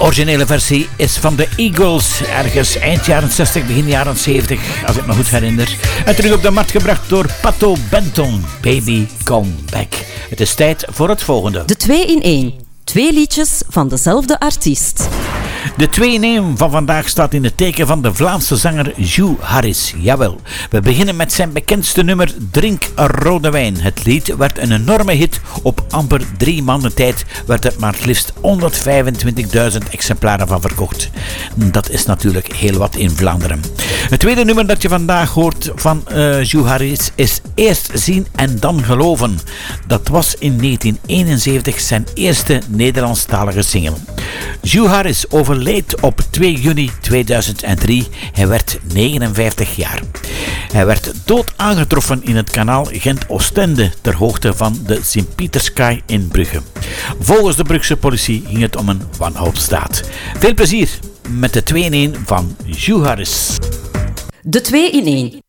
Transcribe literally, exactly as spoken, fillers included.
originele versie is van de Eagles, ergens eind jaren zestig, begin jaren zeventig, als ik me goed herinner. En terug op de markt gebracht door Pato Benton, Baby Come Back. Het is tijd voor het volgende. De twee in één. Twee liedjes van dezelfde artiest. De twee in één van vandaag staat in het teken van de Vlaamse zanger Joe Harris. Jawel, we beginnen met zijn bekendste nummer Drink Rode Wijn. Het lied werd een enorme hit. Op amper drie maanden tijd werd er maar liefst honderdvijfentwintigduizend exemplaren van verkocht. Dat is natuurlijk heel wat in Vlaanderen. Het tweede nummer dat je vandaag hoort van uh, Joe Harris is Eerst zien en dan geloven. Dat was in negentien eenenzeventig zijn eerste Nederlandstalige single. Joe Harris overleed op twee juni tweeduizend drie. Hij werd negenenvijftig jaar. Hij werd dood aangetroffen in het kanaal Gent-Oostende ter hoogte van de Sint-Pieterskaai in Brugge. Volgens de Brugse politie ging het om een wanhoopsdaad. Veel plezier met de twee in één van Joe Harris. De twee in één.